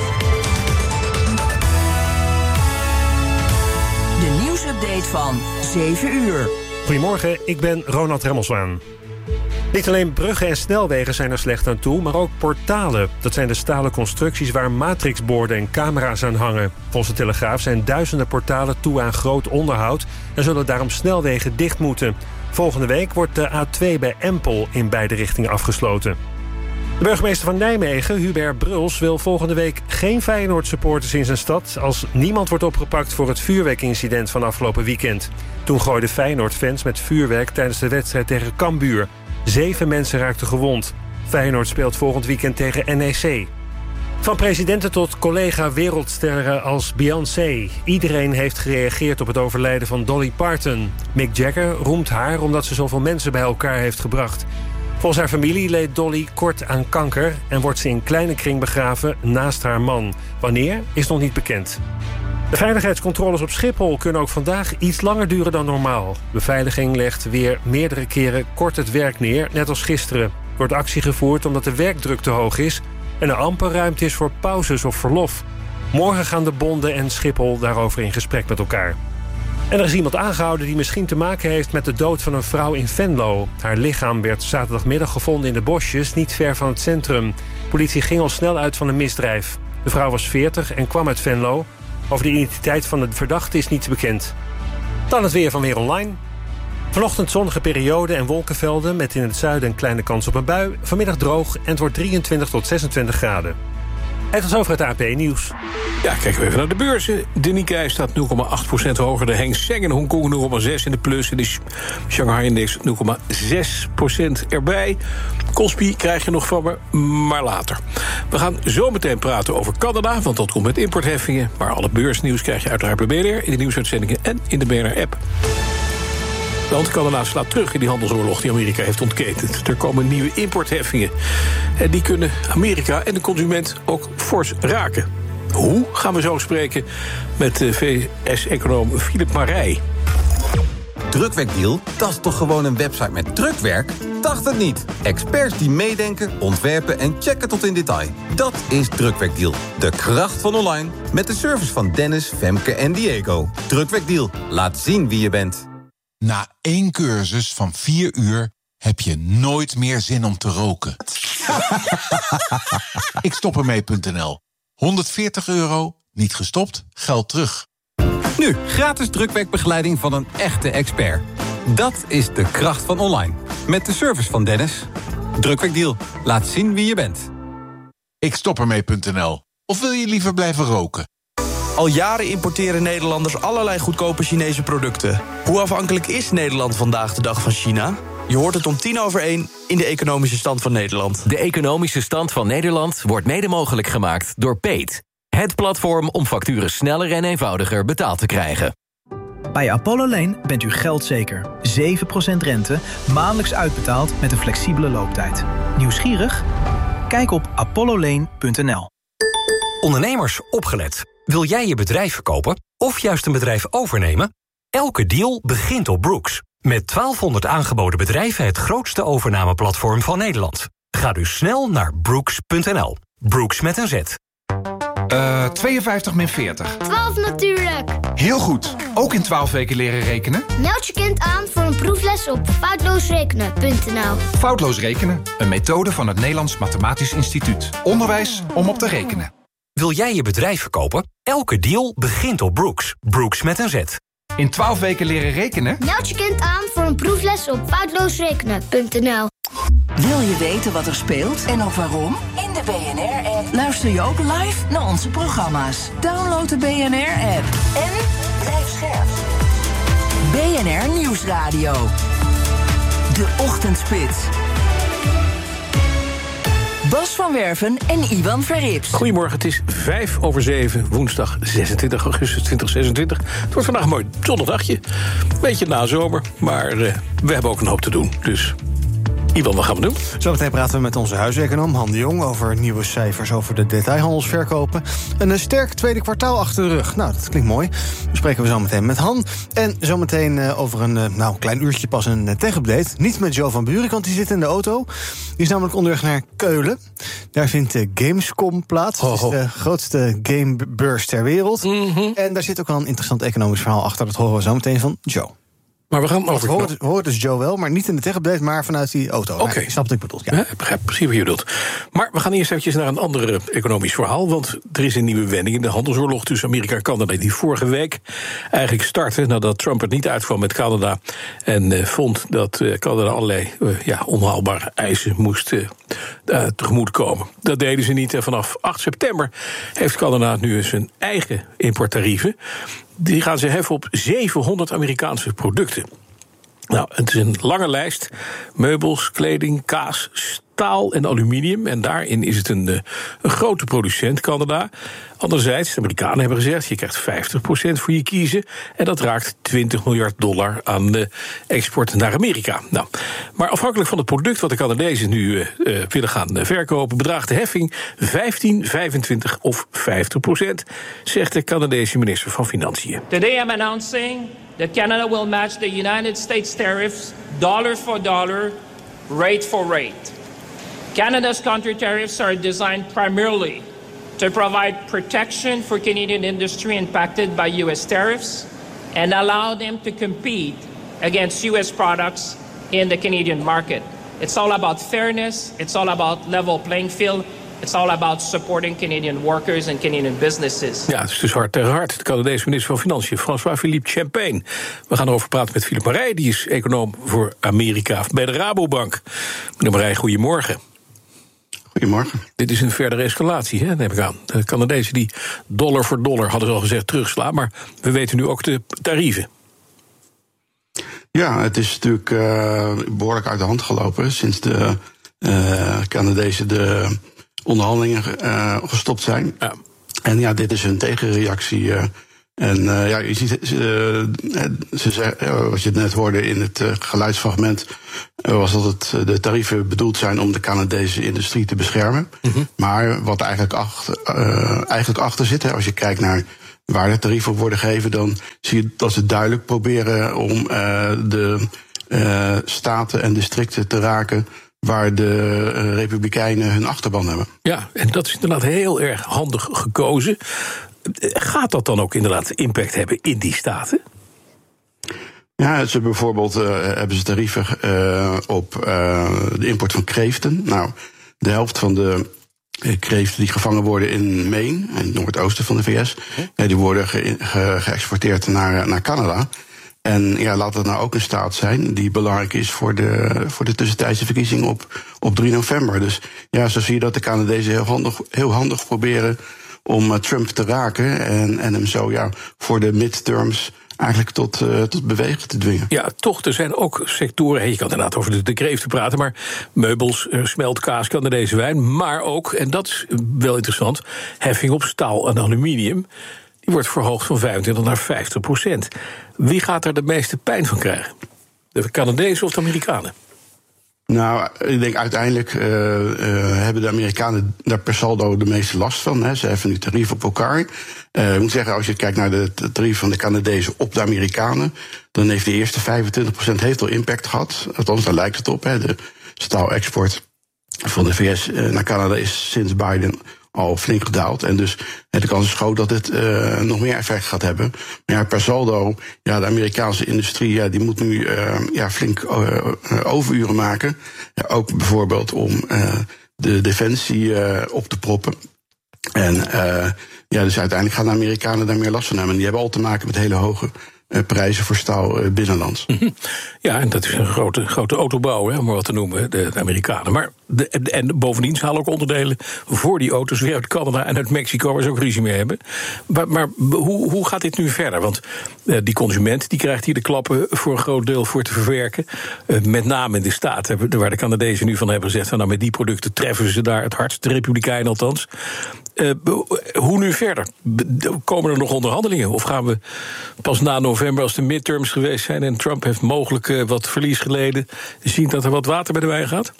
Speaker 19: De nieuwsupdate van zeven uur.
Speaker 27: Goedemorgen, ik ben Ronald Remmelswaan. Niet alleen bruggen en snelwegen zijn er slecht aan toe, maar ook portalen. Dat zijn de stalen constructies waar matrixborden en camera's aan hangen. Volgens de Telegraaf zijn duizenden portalen toe aan groot onderhoud en zullen daarom snelwegen dicht moeten. Volgende week wordt de A twee bij Empel in beide richtingen afgesloten. De burgemeester van Nijmegen, Hubert Bruls, wil volgende week geen Feyenoord-supporters in zijn stad als niemand wordt opgepakt voor het vuurwerkincident van afgelopen weekend. Toen gooiden Feyenoord-fans met vuurwerk tijdens de wedstrijd tegen Cambuur. Zeven mensen raakten gewond. Feyenoord speelt volgend weekend tegen N E C. Van presidenten tot collega wereldsterren als Beyoncé. Iedereen heeft gereageerd op het overlijden van Dolly Parton. Mick Jagger roemt haar omdat ze zoveel mensen bij elkaar heeft gebracht. Volgens haar familie leed Dolly kort aan kanker en wordt ze in kleine kring begraven naast haar man. Wanneer is nog niet bekend. De veiligheidscontroles op Schiphol kunnen ook vandaag iets langer duren dan normaal. Beveiliging legt weer meerdere keren kort het werk neer, net als gisteren. Er wordt actie gevoerd omdat de werkdruk te hoog is en er amper ruimte is voor pauzes of verlof. Morgen gaan de bonden en Schiphol daarover in gesprek met elkaar. En er is iemand aangehouden die misschien te maken heeft met de dood van een vrouw in Venlo. Haar lichaam werd zaterdagmiddag gevonden in de bosjes, niet ver van het centrum. Politie ging al snel uit van een misdrijf. De vrouw was veertig en kwam uit Venlo. Over de identiteit van de verdachte is niets bekend. Dan het weer van Weer Online. Vanochtend zonnige periode en wolkenvelden met in het zuiden een kleine kans op een bui. Vanmiddag droog en het wordt drieëntwintig tot zesentwintig graden. En tot zover het A P Nieuws.
Speaker 3: Ja, kijken we even naar de beurzen. De Nikkei staat nul komma acht procent hoger. De Hang Seng in Hongkong nul komma zes in de plus. En de Shanghai-index nul komma zes procent erbij. Kospi krijg je nog van me, maar later. We gaan zo meteen praten over Canada, want dat komt met importheffingen. Maar alle beursnieuws krijg je uiteraard bij B N R... in de nieuwsuitzendingen en in de B N R-app. Want Canada slaat terug in die handelsoorlog die Amerika heeft ontketend. Er komen nieuwe importheffingen. En die kunnen Amerika en de consument ook fors raken. Hoe gaan we zo spreken met de V S-econoom Philip Marij.
Speaker 1: Drukwerkdeal? Dat is toch gewoon een website met drukwerk? Dacht het niet. Experts die meedenken, ontwerpen en checken tot in detail. Dat is Drukwerkdeal. De kracht van online. Met de service van Dennis, Femke en Diego. Drukwerkdeal. Laat zien wie je bent.
Speaker 5: Na één cursus van vier uur heb je nooit meer zin om te roken. Ik stop ermee punt n l. honderdveertig euro, niet gestopt, geld terug.
Speaker 1: Nu, gratis drukwerkbegeleiding van een echte expert. Dat is de kracht van online. Met de service van Dennis. Drukwerkdeal. Laat zien wie je bent.
Speaker 5: Ik stop ermee punt n l. Of wil je liever blijven roken?
Speaker 6: Al jaren importeren Nederlanders allerlei goedkope Chinese producten. Hoe afhankelijk is Nederland vandaag de dag van China? Je hoort het om tien over één in de Economische Stand van Nederland.
Speaker 7: De Economische Stand van Nederland wordt mede mogelijk gemaakt door Paid. Het platform om facturen sneller en eenvoudiger betaald te krijgen.
Speaker 8: Bij Apollo Lane bent u geldzeker. zeven procent rente, maandelijks uitbetaald met een flexibele looptijd. Nieuwsgierig? Kijk op apollo lane punt n l.
Speaker 9: Ondernemers, opgelet. Wil jij je bedrijf verkopen of juist een bedrijf overnemen? Elke deal begint op Brooks. Met twaalfhonderd aangeboden bedrijven het grootste overnameplatform van Nederland. Ga dus snel naar brooks punt n l. Brooks met een Z.
Speaker 11: Uh, tweeënvijftig min veertig.
Speaker 28: twaalf natuurlijk.
Speaker 11: Heel goed. Ook in twaalf weken leren rekenen?
Speaker 28: Meld je kind aan voor een proefles op foutloosrekenen punt n l.
Speaker 11: Foutloos rekenen. Een methode van het Nederlands Mathematisch Instituut. Onderwijs om op te rekenen.
Speaker 9: Wil jij je bedrijf verkopen? Elke deal begint op Brooks. Brooks met een Z.
Speaker 11: In twaalf weken leren rekenen?
Speaker 28: Meld je kind aan voor een proefles op foutloosrekenen punt n l.
Speaker 4: Wil je weten wat er speelt en ook waarom? In de B N R-app luister je ook live naar onze programma's. Download de B N R-app en blijf scherp. B N R Nieuwsradio. De Ochtendspits. Bas van Werven en Iwan Verrips.
Speaker 3: Goedemorgen, het is vijf over zeven, woensdag zesentwintig augustus twintig zesentwintig. Het wordt vandaag een mooi zonnigdagje. Beetje na zomer, maar uh, we hebben ook een hoop te doen, dus... Iwan, wat gaan we doen?
Speaker 2: Zometeen praten we met onze huiseconoom Han de Jong over nieuwe cijfers over de detailhandelsverkopen. Een sterk tweede kwartaal achter de rug. Nou, dat klinkt mooi. We spreken we zo meteen met Han. En zometeen uh, over een uh, nou, klein uurtje pas een uh, tech-update. Niet met Joe van Buurik, want die zit in de auto. Die is namelijk onderweg naar Keulen. Daar vindt de Gamescom plaats. Dat is de grootste gamebeurs ter wereld. Mm-hmm. En daar zit ook wel een interessant economisch verhaal achter. Dat horen we zo meteen van Joe.
Speaker 3: Maar we gaan over.
Speaker 2: We horen, horen dus Joe wel, maar niet in de tech-update, maar vanuit die auto.
Speaker 3: Oké.
Speaker 2: Okay. Ik snap wat ik bedoel. Ja.
Speaker 3: Ja, ik begrijp precies wat je bedoelt. Maar we gaan eerst eventjes naar een ander economisch verhaal. Want er is een nieuwe wending in de handelsoorlog tussen Amerika en Canada, die vorige week eigenlijk startte nadat Trump het niet uitkwam met Canada. En uh, vond dat uh, Canada allerlei uh, ja, onhaalbare eisen moest uh, uh, tegemoetkomen. Dat deden ze niet. En vanaf acht september heeft Canada nu zijn eigen importtarieven. Die gaan ze heffen op zevenhonderd Amerikaanse producten. Nou, het is een lange lijst. Meubels, kleding, kaas, staal en aluminium. En daarin is het een, een grote producent, Canada. Anderzijds, de Amerikanen hebben gezegd, je krijgt vijftig procent voor je kiezen. En dat raakt twintig miljard dollar aan de export naar Amerika. Nou, maar afhankelijk van het product wat de Canadezen nu uh, uh, willen gaan uh, verkopen, bedraagt de heffing vijftien, vijfentwintig of vijftig procent, zegt de Canadese minister van Financiën.
Speaker 29: Today I'm announcing that Canada will match the United States tariffs dollar for dollar, rate for rate. Canada's counter tariffs are designed primarily to provide protection for Canadian industry impacted by U S tariffs and allow them to compete against U S products in the Canadian market. It's all about fairness, it's all about level playing field. It's all about supporting Canadian workers and Canadian businesses.
Speaker 3: Ja, het is dus hard tegen hard. De Canadese minister van Financiën, François-Philippe Champagne. We gaan erover praten met Philip Marij, die is econoom voor Amerika bij de Rabobank. Meneer Marij, goedemorgen.
Speaker 30: Goedemorgen.
Speaker 3: Dit is een verdere escalatie, hè, neem ik aan. De Canadezen die dollar voor dollar, hadden ze al gezegd, terugslaan. Maar we weten nu ook de tarieven.
Speaker 30: Ja, het is natuurlijk uh, behoorlijk uit de hand gelopen sinds de uh, Canadezen de onderhandelingen uh, gestopt zijn. Ja. En ja, dit is een tegenreactie uh, En uh, ja, je ziet, uh, ze zeggen, wat je net hoorde in het uh, geluidsfragment, uh, was dat het, de tarieven bedoeld zijn om de Canadese industrie te beschermen. Mm-hmm. Maar wat er eigenlijk achter, uh, eigenlijk achter zit, hè, als je kijkt naar waar de tarieven op worden gegeven, dan zie je dat ze duidelijk proberen om uh, de uh, staten en districten te raken waar de uh, Republikeinen hun achterban hebben. Ja,
Speaker 3: en dat is inderdaad heel erg handig gekozen. Gaat dat dan ook inderdaad impact hebben in die staten?
Speaker 30: Ja, ze bijvoorbeeld uh, hebben ze tarieven uh, op uh, de import van kreeften. Nou, de helft van de uh, kreeften die gevangen worden in Maine, in het noordoosten van de V S, huh? uh, die worden ge- ge- geëxporteerd naar, naar Canada. En ja, laat dat nou ook een staat zijn die belangrijk is voor de, voor de tussentijdse verkiezing op, op drie november. Dus ja, zo zie je dat de Canadezen heel handig, heel handig proberen om uh, Trump te raken en, en hem zo ja, voor de midterms eigenlijk tot, uh, tot bewegen te dwingen.
Speaker 3: Ja, toch, er zijn ook sectoren, je kan inderdaad over de, de kreeften praten, maar meubels, smeltkaas, Canadese wijn, maar ook, en dat is wel interessant, heffing op staal en aluminium, die wordt verhoogd van vijfentwintig naar vijftig procent. Wie gaat er de meeste pijn van krijgen? De Canadezen of de Amerikanen?
Speaker 30: Nou, ik denk uiteindelijk uh, uh, hebben de Amerikanen daar per saldo de meeste last van. Hè. Ze heffen nu tarieven op elkaar. Uh, ik moet zeggen, als je kijkt naar de tarief van de Canadezen op de Amerikanen, dan heeft de eerste vijfentwintig procent heeft al impact gehad. Althans, daar lijkt het op. Hè. De staalexport van de V S naar Canada is sinds Biden al flink gedaald. En dus de kans is groot dat het uh, nog meer effect gaat hebben. Maar ja, per saldo, ja, de Amerikaanse industrie, ja, die moet nu uh, ja, flink uh, overuren maken. Ja, ook bijvoorbeeld om uh, de defensie uh, op te proppen. En uh, ja, dus uiteindelijk gaan de Amerikanen daar meer last van hebben. En die hebben al te maken met hele hoge Uh, prijzen voor staal uh, binnenlands.
Speaker 3: Ja, en dat is een grote, grote autobouw, hè, om maar wat te noemen, de, de Amerikanen. Maar de, en bovendien ze halen ook onderdelen voor die auto's weer uit Canada en uit Mexico, waar ze ook ruzie mee hebben. Maar, maar hoe, hoe gaat dit nu verder? Want uh, die consument die krijgt hier de klappen voor een groot deel voor te verwerken. Uh, met name in de staten, waar de Canadezen nu van hebben gezegd, nou, met die producten treffen ze daar het hardst, de Republikeinen althans. Uh, hoe nu verder? Komen er nog onderhandelingen? Of gaan we pas na november, als de midterms geweest zijn en Trump heeft mogelijk uh, wat verlies geleden, zien dat er wat water bij de wijn gaat?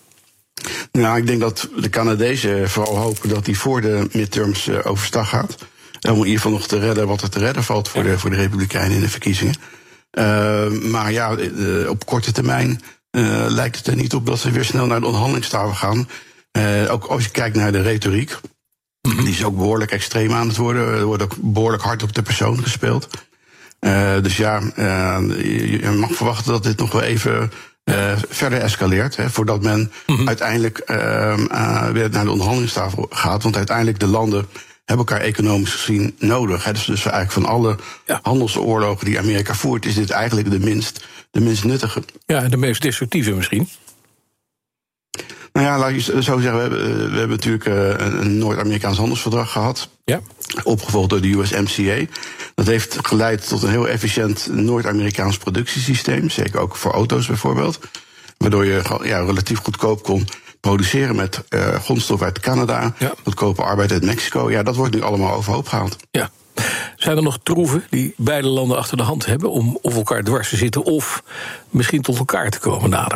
Speaker 30: Nou, ik denk dat de Canadezen vooral hopen dat hij voor de midterms uh, overstag gaat. Om in ieder geval nog te redden wat er te redden valt voor, de, voor de Republikeinen in de verkiezingen. Uh, maar ja, uh, op korte termijn uh, lijkt het er niet op dat ze weer snel naar de onderhandelingstafel gaan. Uh, ook als je kijkt naar de retoriek, die is ook behoorlijk extreem aan het worden. Er wordt ook behoorlijk hard op de persoon gespeeld. Uh, dus ja, uh, je, je mag verwachten dat dit nog wel even uh, verder escaleert. Hè, voordat men mm-hmm. uiteindelijk uh, uh, weer naar de onderhandelingstafel gaat. Want uiteindelijk de landen hebben elkaar economisch gezien nodig. Hè. Dus, dus eigenlijk van alle ja. handelsoorlogen die Amerika voert, is dit eigenlijk de minst, de minst nuttige.
Speaker 3: Ja, de meest destructieve misschien.
Speaker 30: Nou ja, laat je zo zeggen, we hebben, we hebben natuurlijk een Noord-Amerikaans handelsverdrag gehad.
Speaker 3: Ja.
Speaker 30: Opgevolgd door de U S M C A. Dat heeft geleid tot een heel efficiënt Noord-Amerikaans productiesysteem. Zeker ook voor auto's bijvoorbeeld. Waardoor je ja, relatief goedkoop kon produceren met uh, grondstof uit Canada. Ja. Goedkope arbeid uit Mexico. Ja, dat wordt nu allemaal overhoop gehaald.
Speaker 3: Ja. Zijn er nog troeven die beide landen achter de hand hebben om of elkaar dwars te zitten of misschien tot elkaar te komen nader?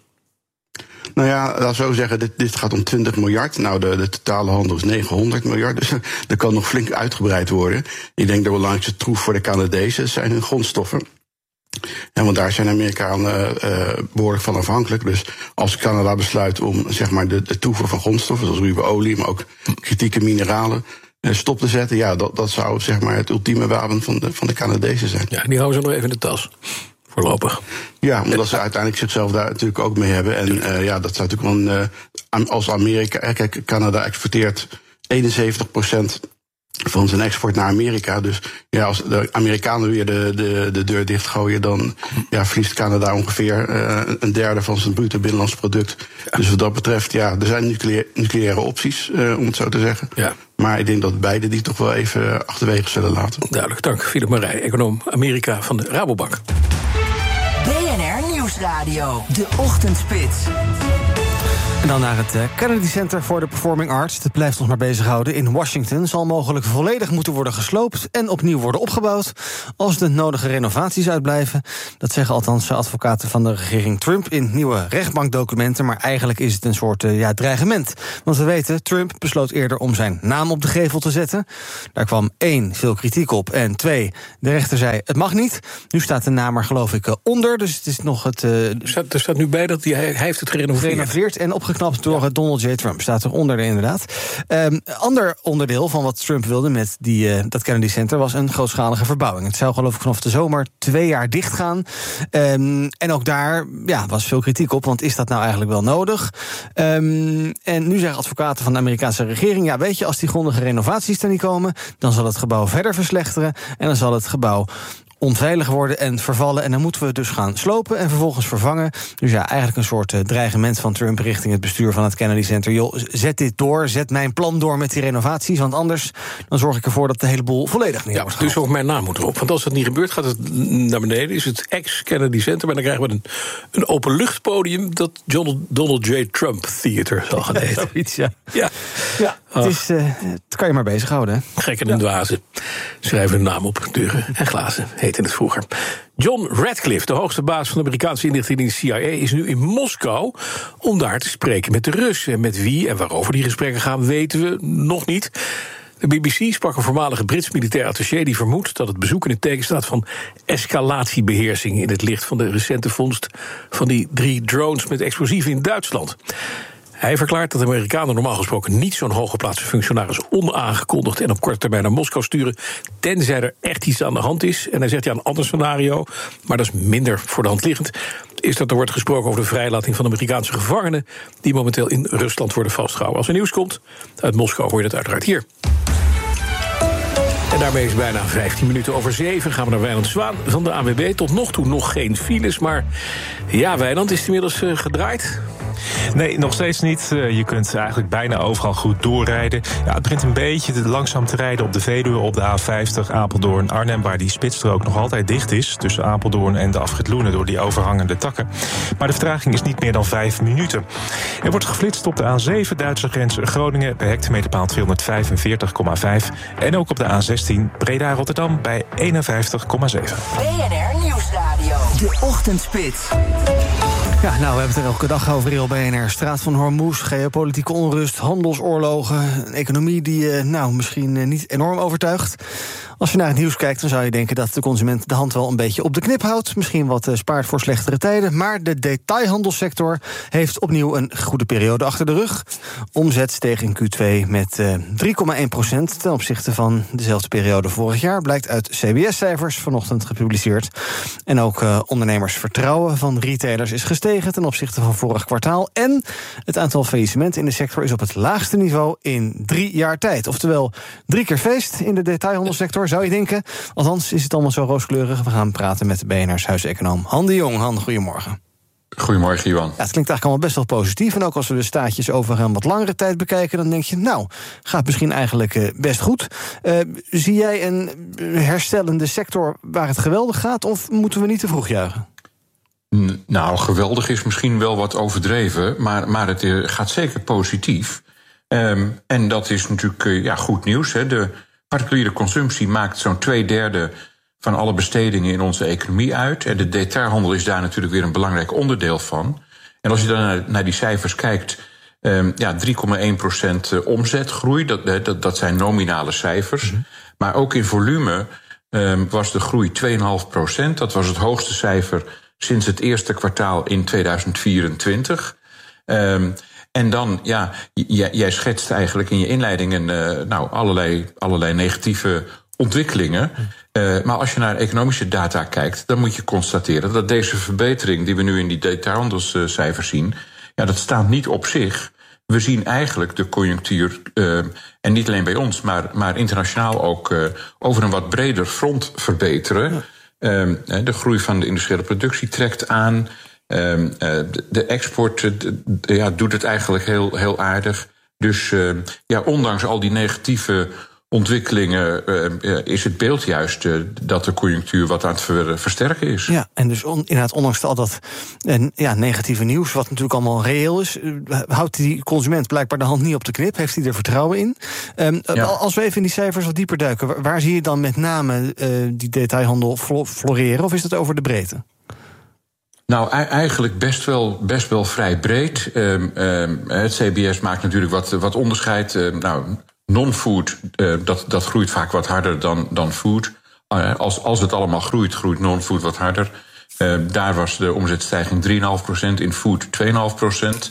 Speaker 30: Nou ja, laten we zo zeggen, dit, dit gaat om twintig miljard. Nou, de, de totale handel is negenhonderd miljard, dus er kan nog flink uitgebreid worden. Ik denk de belangrijkste troef voor de Canadezen zijn hun grondstoffen. En want daar zijn de Amerikanen uh, behoorlijk van afhankelijk. Dus als Canada besluit om zeg maar, de, de toevoer van grondstoffen, zoals ruwe olie, maar ook kritieke mineralen, uh, stop te zetten, ja, dat, dat zou zeg maar, het ultieme wapen van de, van de Canadezen zijn.
Speaker 3: Ja, die houden ze nog even in de tas. Voorlopig.
Speaker 30: Ja, omdat ze uiteindelijk zichzelf daar natuurlijk ook mee hebben. En uh, ja, dat zou natuurlijk wel een, uh, als Amerika. Kijk, Canada exporteert eenenzeventig procent van zijn export naar Amerika. Dus ja, als de Amerikanen weer de, de, de deur dichtgooien, dan ja, verliest Canada ongeveer uh, een derde van zijn bruto binnenlands product. Ja. Dus wat dat betreft, ja, er zijn nucleaire, nucleaire opties, uh, om het zo te zeggen.
Speaker 3: Ja.
Speaker 30: Maar ik denk dat beide die toch wel even achterwege zullen laten.
Speaker 3: Duidelijk, dank. Philip Marij, econoom Amerika van de Rabobank.
Speaker 4: B N R Nieuwsradio, de Ochtendspits.
Speaker 2: En dan naar het Kennedy Center for the Performing Arts. Dat blijft ons maar bezighouden in Washington. Zal mogelijk volledig moeten worden gesloopt en opnieuw worden opgebouwd als de nodige renovaties uitblijven. Dat zeggen althans advocaten van de regering Trump in nieuwe rechtbankdocumenten. Maar eigenlijk is het een soort uh, ja, dreigement. Want we weten, Trump besloot eerder om zijn naam op de gevel te zetten. Daar kwam één, veel kritiek op. En twee, de rechter zei, het mag niet. Nu staat de naam er geloof ik onder. Dus het is nog het... Uh,
Speaker 3: er, staat, er staat nu bij dat hij, hij heeft het gerenoveerd.
Speaker 2: gerenoveerd en opgeknapt door ja. Donald J. Trump. Staat eronder inderdaad. Um, ander onderdeel van wat Trump wilde met die, uh, dat Kennedy Center was een grootschalige verbouwing. Het zou geloof ik vanaf de zomer twee jaar dicht gaan. Um, en ook daar ja, was veel kritiek op, want is dat nou eigenlijk wel nodig? Um, en nu zeggen advocaten van de Amerikaanse regering, ja, weet je, als die grondige renovaties er niet komen, dan zal het gebouw verder verslechteren en dan zal het gebouw onveilig worden en vervallen. En dan moeten we het dus gaan slopen en vervolgens vervangen. Dus ja, eigenlijk een soort uh, dreigement van Trump richting het bestuur van het Kennedy Center. Joh, zet dit door, zet mijn plan door met die renovaties, want anders dan zorg ik ervoor dat de hele boel volledig neer wordt.
Speaker 3: Ja, dus ook mijn naam moet erop. Want als dat niet gebeurt, gaat het naar beneden. Is het ex-Kennedy Center, maar dan krijgen we een, een openluchtpodium dat John, Donald J. Trump Theater zal gaan heten.
Speaker 2: Zoiets, ja.
Speaker 3: Ja,
Speaker 2: ja het, is, uh, het kan je maar bezighouden. Hè?
Speaker 3: Gekken en ja. dwazen schrijven hun naam op deuren en glazen, heette het vroeger. John Radcliffe, de hoogste baas van de Amerikaanse inlichtingendienst C I A, is nu in Moskou om daar te spreken met de Russen. En met wie en waarover die gesprekken gaan, weten we nog niet. De B B C sprak een voormalige Brits militair attaché die vermoedt dat het bezoek in het teken staat van escalatiebeheersing in het licht van de recente vondst van die drie drones met explosieven in Duitsland. Hij verklaart dat de Amerikanen normaal gesproken niet zo'n hooggeplaatste functionaris onaangekondigd en op korte termijn naar Moskou sturen, tenzij er echt iets aan de hand is. En hij zegt ja, een ander scenario, maar dat is minder voor de hand liggend, is dat er wordt gesproken over de vrijlating van Amerikaanse gevangenen die momenteel in Rusland worden vastgehouden. Als er nieuws komt uit Moskou, hoor je dat uiteraard hier. En daarmee is bijna vijftien minuten over zeven. Gaan we naar Wijnand Zwaan van de A N W B. Tot nog toe nog geen files, maar ja, Wijnand, is het inmiddels uh, gedraaid?
Speaker 26: Nee, nog steeds niet. Je kunt eigenlijk bijna overal goed doorrijden. Ja, het begint een beetje langzaam te rijden op de Veluwe, op de A vijftig Apeldoorn-Arnhem, waar die spitsstrook nog altijd dicht is tussen Apeldoorn en de afrit Loenen door die overhangende takken. Maar de vertraging is niet meer dan vijf minuten. Er wordt geflitst op de A zeven Duitse grens Groningen bij hectometerpaal tweehonderdvijfenveertig komma vijf en ook op de A zestien Breda-Rotterdam bij eenenvijftig komma zeven.
Speaker 4: B N R Nieuwsradio. De Ochtendspits.
Speaker 2: Ja, nou, we hebben het er elke dag over hier op B N R. Straat van Hormuz, geopolitieke onrust, handelsoorlogen, een economie die nou misschien niet enorm overtuigt. Als je naar het nieuws kijkt, dan zou je denken dat de consument de hand wel een beetje op de knip houdt. Misschien wat spaart voor slechtere tijden. Maar de detailhandelsector heeft opnieuw een goede periode achter de rug. Omzet steeg in Q twee met drie komma één procent ten opzichte van dezelfde periode vorig jaar. Blijkt uit C B S-cijfers vanochtend gepubliceerd. En ook uh, ondernemersvertrouwen van retailers is gestegen ten opzichte van vorig kwartaal. En het aantal faillissementen in de sector is op het laagste niveau in drie jaar tijd. Oftewel drie keer feest in de detailhandelsector, zou je denken. Althans is het allemaal zo rooskleurig. We gaan praten met de B N R's huiseconoom Han de Jong. Han, goedemorgen.
Speaker 10: Goedemorgen, Johan.
Speaker 2: Ja, het klinkt eigenlijk allemaal best wel positief. En ook als we de staatjes over een wat langere tijd bekijken, dan denk je, nou, gaat misschien eigenlijk uh, best goed. Uh, zie jij een herstellende sector waar het geweldig gaat, of moeten we niet te vroeg juichen?
Speaker 10: N- nou, geweldig is misschien wel wat overdreven, maar, maar het uh, gaat zeker positief. Um, en dat is natuurlijk uh, ja, goed nieuws. Hè. De particuliere consumptie maakt zo'n twee derde van alle bestedingen in onze economie uit. En de detailhandel is daar natuurlijk weer een belangrijk onderdeel van. En als je dan naar, naar die cijfers kijkt, um, ja, drie komma één procent omzetgroei, dat, dat, dat zijn nominale cijfers. Mm-hmm. Maar ook in volume um, was de groei twee komma vijf procent. Dat was het hoogste cijfer sinds het eerste kwartaal in tweeduizend vierentwintig. Um, En dan, ja, j- jij schetst eigenlijk in je inleidingen uh, nou, allerlei, allerlei negatieve ontwikkelingen. Uh, maar als je naar economische data kijkt, dan moet je constateren dat deze verbetering die we nu in die detailhandelscijfers zien, ja, dat staat niet op zich. We zien eigenlijk de conjunctuur, uh, en niet alleen bij ons, maar, maar internationaal ook uh, over een wat breder front verbeteren. Ja. Uh, de groei van de industriële productie trekt aan. Uh, de, de export uh, de, ja, doet het eigenlijk heel, heel aardig. Dus uh, ja, ondanks al die negatieve ontwikkelingen uh, uh, is het beeld juist uh, dat de conjunctuur wat aan het ver, versterken is.
Speaker 2: Ja, en dus on, inderdaad, ondanks al dat uh, ja, negatieve nieuws, wat natuurlijk allemaal reëel is, uh, houdt die consument blijkbaar de hand niet op de knip, heeft hij er vertrouwen in. Um, ja. Als we even in die cijfers wat dieper duiken, waar, waar zie je dan met name uh, die detailhandel floreren, of is dat over de breedte?
Speaker 10: Nou, eigenlijk best wel, best wel vrij breed. Um, um, het C B S maakt natuurlijk wat, wat onderscheid. Uh, nou, non-food, uh, dat, dat groeit vaak wat harder dan, dan food. Uh, als, als het allemaal groeit, groeit non-food wat harder. Uh, daar was de omzetstijging drie komma vijf procent, in food twee komma vijf procent.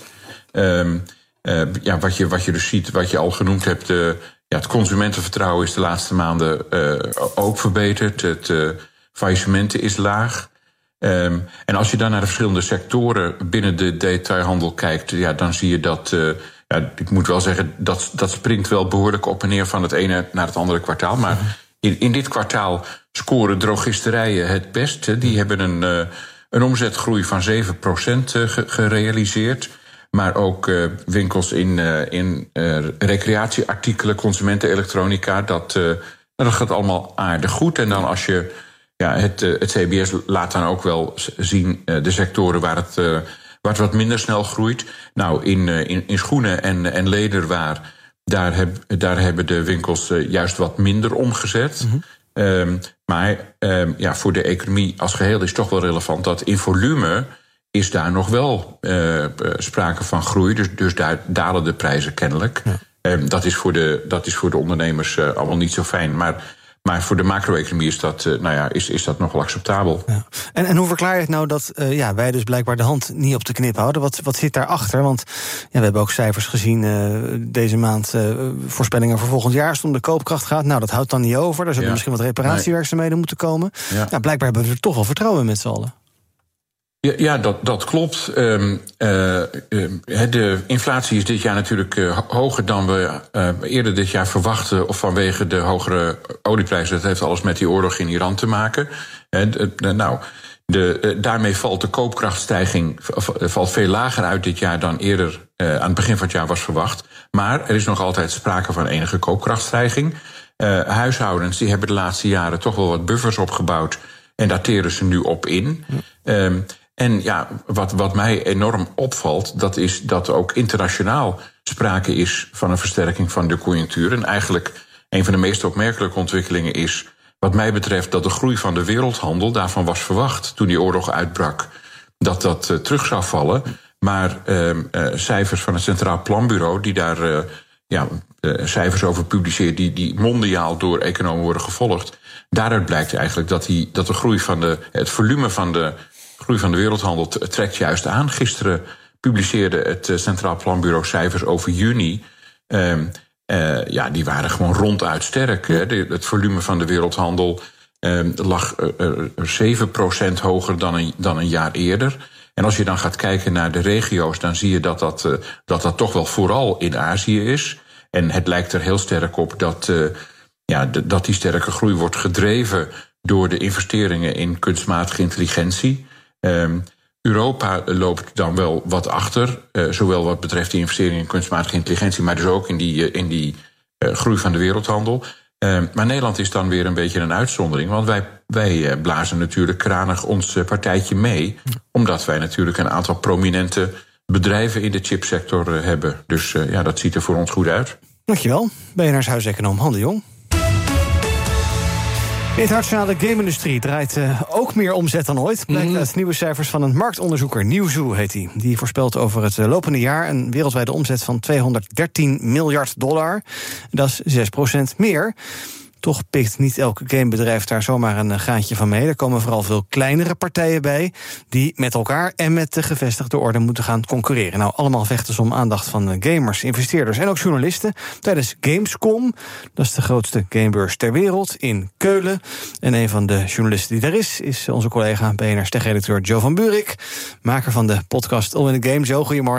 Speaker 10: Um, uh, ja, wat, je, wat je dus ziet, wat je al genoemd hebt, uh, ja, het consumentenvertrouwen is de laatste maanden uh, ook verbeterd. Het uh, faillissement is laag. Um, en als je dan naar de verschillende sectoren binnen de detailhandel kijkt, ja, dan zie je dat, uh, ja, ik moet wel zeggen, dat, dat springt wel behoorlijk op en neer van het ene naar het andere kwartaal. Maar in, in dit kwartaal scoren drogisterijen het best. Die hebben een, uh, een omzetgroei van zeven procent uh, gerealiseerd. Maar ook uh, winkels in, uh, in uh, recreatieartikelen, consumentenelektronica, dat, uh, dat gaat allemaal aardig goed. En dan als je Ja, het, het C B S laat dan ook wel zien de sectoren waar het, waar het wat minder snel groeit. Nou, in, in, in schoenen en, en lederwaar, daar, heb, daar hebben de winkels juist wat minder omgezet. Mm-hmm. Um, maar um, ja, voor de economie als geheel is toch wel relevant dat in volume is daar nog wel uh, sprake van groei. Dus, dus daar dalen de prijzen kennelijk. Ja. Um, dat, is voor de, dat is voor de ondernemers uh, allemaal niet zo fijn. Maar Maar voor de macro-economie is dat, uh, nou ja, is, is dat nog wel acceptabel. Ja.
Speaker 2: En, en hoe verklaar je het nou dat uh, ja, wij dus blijkbaar de hand niet op de knip houden? Wat, wat zit daarachter? Want ja, we hebben ook cijfers gezien uh, deze maand. Uh, voorspellingen voor volgend jaar. Als het om de koopkracht gaat, nou, dat houdt dan niet over. Daar zullen ja. misschien wat reparatiewerkzaamheden nee. moeten komen. Ja. Ja, blijkbaar hebben we er toch wel vertrouwen in met z'n allen.
Speaker 10: Ja, ja dat, dat klopt. Um, uh, uh, de inflatie is dit jaar natuurlijk uh, hoger dan we uh, eerder dit jaar verwachten, of vanwege de hogere olieprijzen. Dat heeft alles met die oorlog in Iran te maken. Uh, uh, nou, de, uh, daarmee valt de koopkrachtstijging valt veel lager uit dit jaar dan eerder uh, aan het begin van het jaar was verwacht. Maar er is nog altijd sprake van enige koopkrachtstijging. Uh, huishoudens die hebben de laatste jaren toch wel wat buffers opgebouwd en daar teren ze nu op in. Ja. Um, En ja, wat, wat mij enorm opvalt, dat is dat ook internationaal sprake is van een versterking van de conjunctuur. En eigenlijk een van de meest opmerkelijke ontwikkelingen is, wat mij betreft, dat de groei van de wereldhandel, daarvan was verwacht toen die oorlog uitbrak, dat dat uh, terug zou vallen. Maar uh, uh, cijfers van het Centraal Planbureau, die daar uh, ja, uh, cijfers over publiceert, die, die mondiaal door economen worden gevolgd, daaruit blijkt eigenlijk dat, die, dat de groei van de, het volume van de groei van de wereldhandel trekt juist aan. Gisteren publiceerde het Centraal Planbureau cijfers over juni. Uh, uh, ja, die waren gewoon ronduit sterk. Hè. De, het volume van de wereldhandel uh, lag uh, zeven procent hoger dan een, dan een jaar eerder. En als je dan gaat kijken naar de regio's, dan zie je dat dat, uh, dat, dat toch wel vooral in Azië is. En het lijkt er heel sterk op dat, uh, ja, de, dat die sterke groei wordt gedreven door de investeringen in kunstmatige intelligentie. Um, Europa loopt dan wel wat achter, uh, zowel wat betreft die investeringen in kunstmatige intelligentie, maar dus ook in die, uh, in die uh, groei van de wereldhandel. Uh, maar Nederland is dan weer een beetje een uitzondering, want wij, wij uh, blazen natuurlijk kranig ons uh, partijtje mee, omdat wij natuurlijk een aantal prominente bedrijven in de chipsector uh, hebben. Dus uh, ja, dat ziet er voor ons goed uit.
Speaker 2: Dankjewel. B N R's huiseconoom Han de Jong. De internationale game-industrie draait uh, ook meer omzet dan ooit. Blijkt mm. uit nieuwe cijfers van een marktonderzoeker, Newzoo heet hij. Die voorspelt over het uh, lopende jaar een wereldwijde omzet van tweehonderddertien miljard dollar. Dat is zes procent meer. Toch pikt niet elk gamebedrijf daar zomaar een gaatje van mee. Er komen vooral veel kleinere partijen bij die met elkaar en met de gevestigde orde moeten gaan concurreren. Nou, allemaal vechten ze om aandacht van gamers, investeerders en ook journalisten tijdens Gamescom. Dat is de grootste gamebeurs ter wereld in Keulen. En een van de journalisten die daar is, is onze collega B N R's tech-redacteur Joe van Buurik, maker van de podcast All in the Game. Joe, goedemorgen.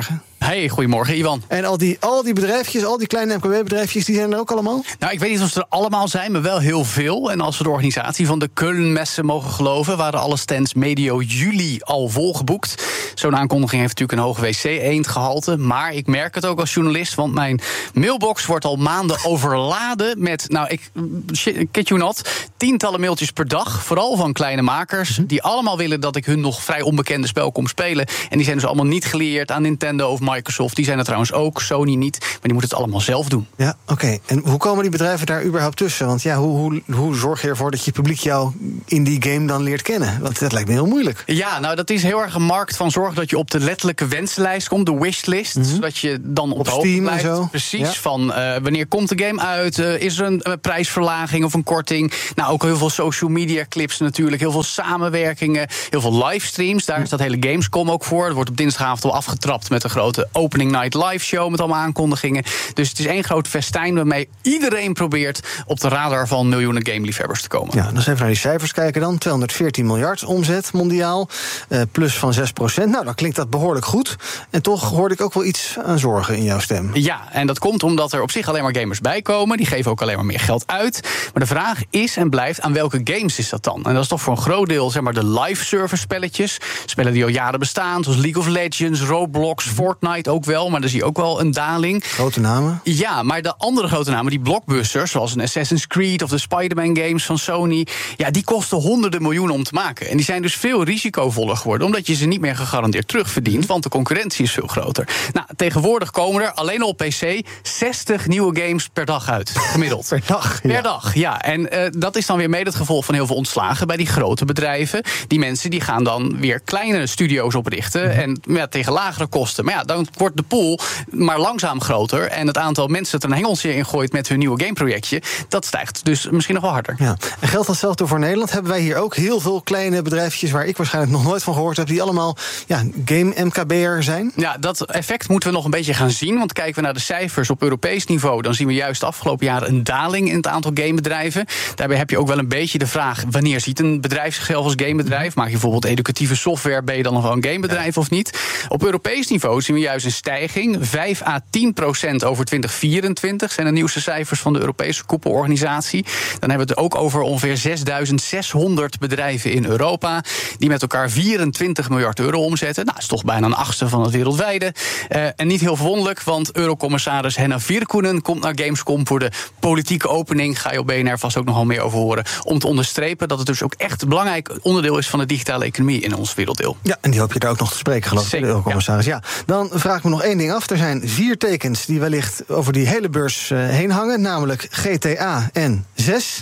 Speaker 12: Hey, goedemorgen, Ivan.
Speaker 2: En al die, al die bedrijfjes, al die kleine M K B-bedrijfjes, die zijn er ook allemaal?
Speaker 12: Nou, ik weet niet of ze er allemaal zijn, maar wel heel veel. En als we de organisatie van de Kölnmesse mogen geloven, waren alle stands medio juli al volgeboekt. Zo'n aankondiging heeft natuurlijk een hoog wc-eendgehalte. Maar ik merk het ook als journalist, want mijn mailbox wordt al maanden overladen met, nou, ik kid you not, tientallen mailtjes per dag. Vooral van kleine makers, die allemaal willen dat ik hun nog vrij onbekende spel kom spelen. En die zijn dus allemaal niet gelieerd aan Nintendo of Microsoft. Die zijn er trouwens ook, Sony niet. Maar die moeten het allemaal zelf doen.
Speaker 2: Ja, oké. Okay. En hoe komen die bedrijven daar überhaupt tussen? Want ja, hoe, hoe, hoe zorg je ervoor dat je publiek jou in die game dan leert kennen? Want dat lijkt me heel moeilijk.
Speaker 12: Ja, nou, dat is heel erg een markt van zorg dat je op de letterlijke wensenlijst komt, de wishlist. Mm-hmm. Zodat je dan op, op de hoogte blijft. En zo. Precies, ja. Van uh, wanneer komt de game uit? Uh, is er een uh, prijsverlaging of een korting? Nou, ook heel veel social media clips natuurlijk. Heel veel samenwerkingen, heel veel livestreams. Daar is dat hele Gamescom ook voor. Er wordt op dinsdagavond al afgetrapt met een grote opening night live show met allemaal aankondigingen. Dus het is één groot festijn waarmee iedereen probeert op de radar van miljoenen gameliefhebbers te komen.
Speaker 2: Ja, dan eens even naar die cijfers kijken dan. tweehonderdveertien miljard omzet mondiaal, uh, plus van zes procent. Nou, dan klinkt dat behoorlijk goed. En toch hoorde ik ook wel iets aan zorgen in jouw stem.
Speaker 12: Ja, en dat komt omdat er op zich alleen maar gamers bij komen. Die geven ook alleen maar meer geld uit. Maar de vraag is en blijft, aan welke games is dat dan? En dat is toch voor een groot deel, zeg maar, de live service spelletjes. Spellen die al jaren bestaan, zoals League of Legends, Roblox, Fortnite ook wel. Maar daar zie je ook wel een daling.
Speaker 2: Grote namen?
Speaker 12: Ja, maar de andere grote namen, die blockbusters, zoals een Assassin's Creed of de Spider-Man games van Sony, ja, die kosten honderden miljoenen om te maken. En die zijn dus veel risicovoller geworden, omdat je ze niet meer gegarandeerd terugverdient, want de concurrentie is veel groter. Nou, tegenwoordig komen er alleen al op P C zestig nieuwe games per dag uit, gemiddeld.
Speaker 2: Per dag?
Speaker 12: Per
Speaker 2: ja.
Speaker 12: dag, ja. En uh, dat is dan weer mede het gevolg van heel veel ontslagen bij die grote bedrijven. Die mensen die gaan dan weer kleine studio's oprichten, mm-hmm. en ja, tegen lagere kosten. Maar ja, dan wordt de pool maar langzaam groter en het aantal mensen dat er een hengeltje in gooit met hun nieuwe gameprojectje, dat stijgt dus misschien nog wel harder.
Speaker 2: Ja. En geldt datzelfde voor Nederland? Hebben wij hier ook heel veel kleine bedrijfjes waar ik waarschijnlijk nog nooit van gehoord heb, die allemaal ja, game-M K B'er zijn?
Speaker 12: Ja, dat effect moeten we nog een beetje gaan zien. Want kijken we naar de cijfers op Europees niveau, dan zien we juist de afgelopen jaren een daling in het aantal gamebedrijven. Daarbij heb je ook wel een beetje de vraag, wanneer ziet een bedrijf zichzelf als gamebedrijf? Maak je bijvoorbeeld educatieve software, ben je dan nog wel een gamebedrijf ja. of niet? Op Europees niveau zien we juist een stijging. vijf à tien procent over twintig vierentwintig zijn de nieuwste cijfers van de Europese koepelorganisatie. Dan hebben we het ook over ongeveer zesduizend zeshonderd bedrijven in Europa, die met elkaar vierentwintig miljard euro omzetten. Nou, dat is toch bijna een achtste van het wereldwijde. Uh, en niet heel verwonderlijk, want eurocommissaris Henna Virkkunen komt naar Gamescom voor de politieke opening. Ga je op B N R vast ook nogal meer over horen. Om te onderstrepen dat het dus ook echt een belangrijk onderdeel is van de digitale economie in ons werelddeel.
Speaker 2: Ja, en die hoop je daar ook nog te spreken, geloof ik, de eurocommissaris. Ja. ja, dan vraag ik me nog één ding af. Er zijn vier tekens die wellicht over die hele beurs uh, heen hangen, namelijk G T A en zes.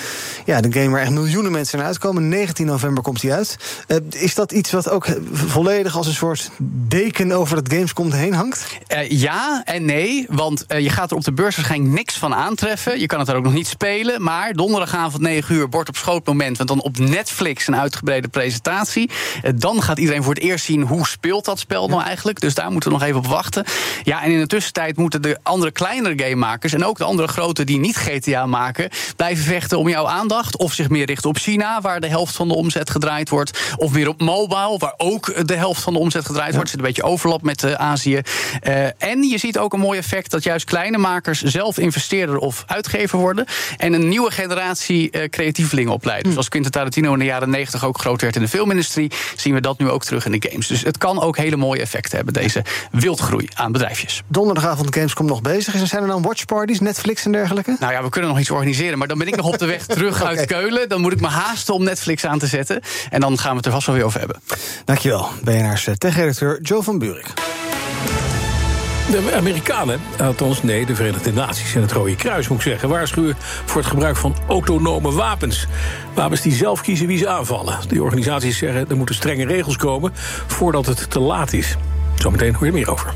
Speaker 2: Ja, de game waar echt miljoenen mensen naar uitkomen. negentien november komt die uit. Uh, is dat iets wat ook volledig als een soort deken over dat Gamescom heen hangt?
Speaker 12: Uh, ja en nee, want uh, je gaat er op de beurs waarschijnlijk niks van aantreffen. Je kan het er ook nog niet spelen, maar donderdagavond negen uur, bord op schoot moment, want dan op Netflix een uitgebreide presentatie. Uh, dan gaat iedereen voor het eerst zien hoe speelt dat spel ja. nou eigenlijk. Dus daar moeten we nog even op wachten. Ja, en in de tussentijd moeten de andere kleinere gamemakers en ook de andere grote die niet G T A maken, blijven vechten om jouw aandacht. Of zich meer richten op China, waar de helft van de omzet gedraaid wordt. Of meer op mobile, waar ook de helft van de omzet gedraaid ja. wordt. Er zit een beetje overlap met uh, Azië. Uh, en je ziet ook een mooi effect dat juist kleine makers zelf investeerder of uitgever worden. En een nieuwe generatie uh, creatievelingen opleiden. Mm. Zoals Quentin Tarantino in de jaren negentig ook groot werd in de filmindustrie, zien we dat nu ook terug in de games. Dus het kan ook hele mooie effecten hebben, deze wildgroei aan bedrijfjes.
Speaker 2: Donderdagavond Gamescom nog bezig. Zijn er dan watchparties, Netflix en dergelijke?
Speaker 12: Nou ja, we kunnen nog iets organiseren, maar dan ben ik nog op de weg terug uit okay. Keulen. Dan moet ik me haasten om Netflix aan te zetten. En dan gaan we het er vast wel weer over hebben.
Speaker 2: Dankjewel, B N R's tech-redacteur Joe van Buurik.
Speaker 3: De Amerikanen, althans nee, de Verenigde Naties en het Rode Kruis, moet ik zeggen, waarschuwen voor het gebruik van autonome wapens. Wapens die zelf kiezen wie ze aanvallen. Die organisaties zeggen er moeten strenge regels komen voordat het te laat is. Zometeen hoor je meer over.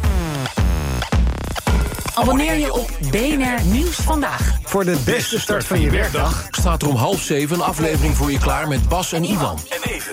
Speaker 4: Abonneer je op B N R Nieuws Vandaag.
Speaker 2: Voor de beste start van je werkdag
Speaker 13: staat er om half zeven een aflevering voor je klaar met Bas en Ivan.
Speaker 3: En even